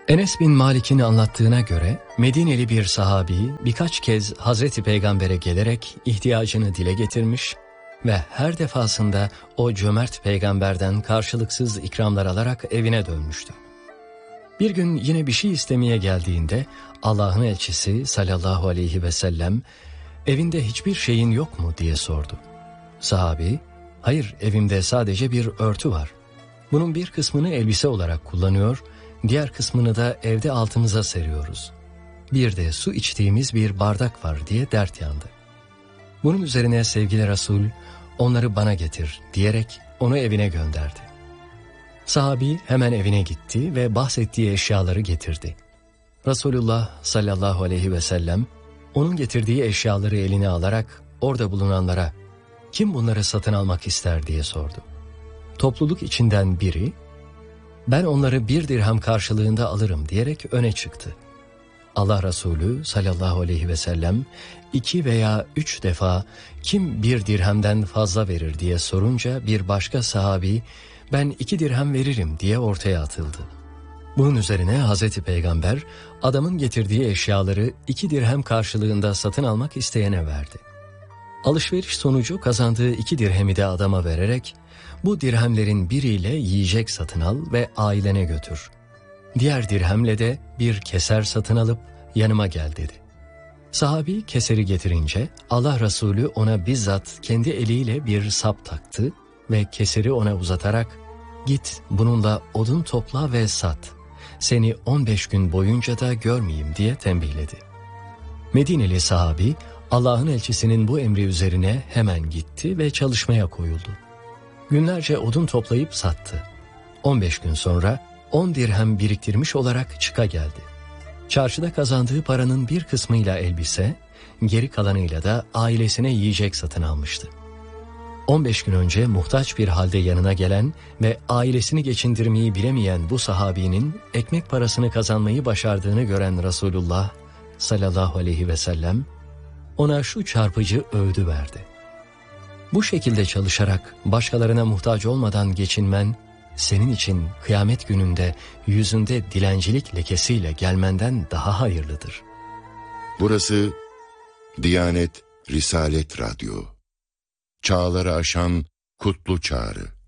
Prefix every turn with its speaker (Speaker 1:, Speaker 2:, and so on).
Speaker 1: Enes bin Malik'in anlattığına göre Medineli bir sahabi birkaç kez Hazreti Peygamber'e gelerek ihtiyacını dile getirmiş ve her defasında o cömert peygamberden karşılıksız ikramlar alarak evine dönmüştü. Bir gün yine bir şey istemeye geldiğinde Allah'ın elçisi sallallahu aleyhi ve sellem evinde hiçbir şeyin yok mu diye sordu. Sahabi, hayır evimde sadece bir örtü var. Bunun bir kısmını elbise olarak kullanıyor, diğer kısmını da evde altımıza seriyoruz. Bir de su içtiğimiz bir bardak var diye dert yandı. Bunun üzerine sevgili Resul, onları bana getir diyerek onu evine gönderdi. Sahabi hemen evine gitti ve bahsettiği eşyaları getirdi. Resulullah sallallahu aleyhi ve sellem onun getirdiği eşyaları eline alarak orada bulunanlara kim bunları satın almak ister diye sordu. Topluluk içinden biri ben onları 1 dirhem karşılığında alırım diyerek öne çıktı. Allah Resulü sallallahu aleyhi ve sellem 2 veya 3 defa kim 1 dirhemden fazla verir diye sorunca bir başka sahabi ben 2 dirhem veririm diye ortaya atıldı. Bunun üzerine Hazreti Peygamber adamın getirdiği eşyaları 2 dirhem karşılığında satın almak isteyene verdi. Alışveriş sonucu kazandığı 2 dirhemi de adama vererek bu dirhemlerin biriyle yiyecek satın al ve ailene götür. Diğer dirhemle de bir keser satın alıp yanıma gel dedi. Sahabi keseri getirince Allah Resulü ona bizzat kendi eliyle bir sap taktı ve keseri ona uzatarak git bununla odun topla ve sat. Seni 15 gün boyunca da görmeyeyim diye tembihledi. Medineli sahabi Allah'ın elçisinin bu emri üzerine hemen gitti ve çalışmaya koyuldu. Günlerce odun toplayıp sattı. 15 gün sonra 10 dirhem biriktirmiş olarak çıka geldi. Çarşıda kazandığı paranın bir kısmıyla elbise, geri kalanıyla da ailesine yiyecek satın almıştı. 15 gün önce muhtaç bir halde yanına gelen ve ailesini geçindirmeyi bilemeyen bu sahabinin ekmek parasını kazanmayı başardığını gören Resulullah sallallahu aleyhi ve sellem ona şu çarpıcı öğüdü verdi. Bu şekilde çalışarak başkalarına muhtaç olmadan geçinmen, senin için kıyamet gününde yüzünde dilencilik lekesiyle gelmenden daha hayırlıdır.
Speaker 2: Burası Diyanet Risalet Radyo. Çağları aşan kutlu çağrı.